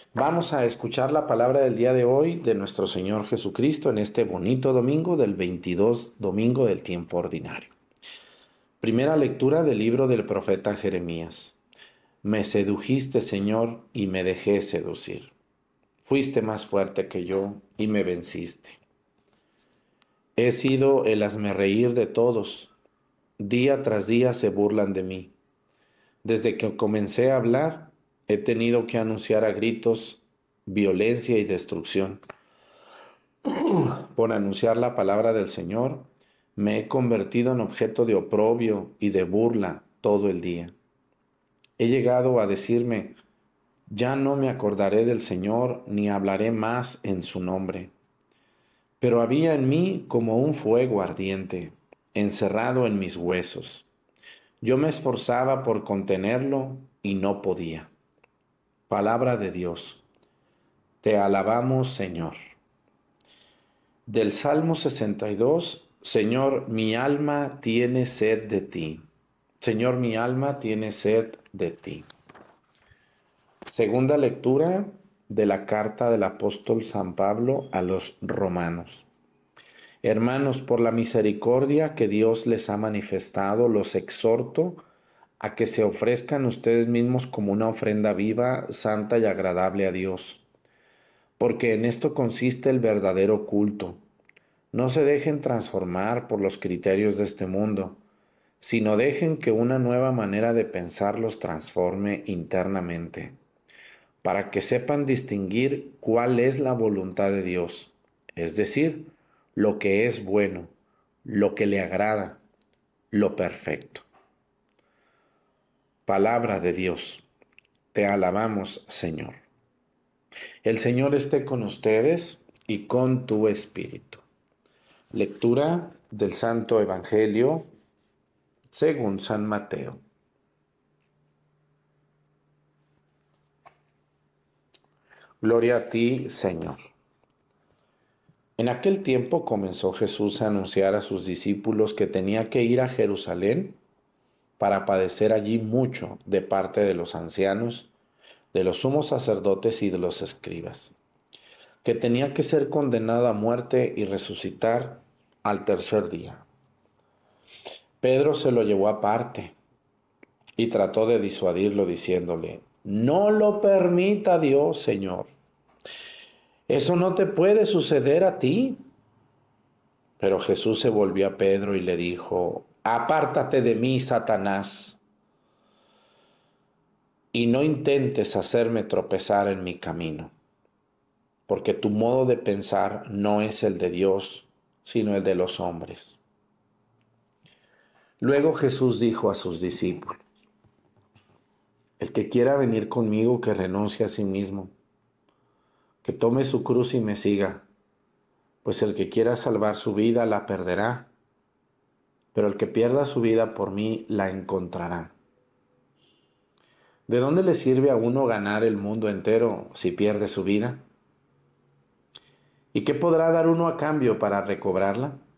Vamos a escuchar la palabra del día de hoy de nuestro Señor Jesucristo en este bonito domingo del 22 domingo del tiempo ordinario. Primera lectura del libro del profeta Jeremías. Me sedujiste, Señor, y me dejé seducir. Fuiste más fuerte que yo y me venciste. He sido el hazmerreír de todos. Día tras día se burlan de mí. Desde que comencé a hablar, he tenido que anunciar a gritos violencia y destrucción. Por anunciar la palabra del Señor, me he convertido en objeto de oprobio y de burla todo el día. He llegado a decirme, ya no me acordaré del Señor ni hablaré más en su nombre. Pero había en mí como un fuego ardiente, encerrado en mis huesos. Yo me esforzaba por contenerlo y no podía. Palabra de Dios. Te alabamos, Señor. Del Salmo 62, Señor, mi alma tiene sed de ti. Señor, mi alma tiene sed de ti. Segunda lectura de la carta del apóstol San Pablo a los romanos. Hermanos, por la misericordia que Dios les ha manifestado, los exhorto a que se ofrezcan ustedes mismos como una ofrenda viva, santa y agradable a Dios, porque en esto consiste el verdadero culto. No se dejen transformar por los criterios de este mundo, sino dejen que una nueva manera de pensar los transforme internamente, para que sepan distinguir cuál es la voluntad de Dios, es decir, lo que es bueno, lo que le agrada, lo perfecto. Palabra de Dios. Te alabamos, Señor. El Señor esté con ustedes y con tu espíritu. Lectura del Santo Evangelio según San Mateo. Gloria a ti, Señor. En aquel tiempo comenzó Jesús a anunciar a sus discípulos que tenía que ir a Jerusalén para padecer allí mucho de parte de los ancianos, de los sumos sacerdotes y de los escribas, que tenía que ser condenado a muerte y resucitar al tercer día. Pedro se lo llevó aparte y trató de disuadirlo diciéndole, no lo permita Dios, Señor. Eso no te puede suceder a ti. Pero Jesús se volvió a Pedro y le dijo, apártate de mí, Satanás, y no intentes hacerme tropezar en mi camino, porque tu modo de pensar no es el de Dios, sino el de los hombres. Luego Jesús dijo a sus discípulos, el que quiera venir conmigo, que renuncie a sí mismo, que tome su cruz y me siga, pues el que quiera salvar su vida la perderá, pero el que pierda su vida por mí la encontrará. ¿De dónde le sirve a uno ganar el mundo entero si pierde su vida? ¿Y qué podrá dar uno a cambio para recobrarla?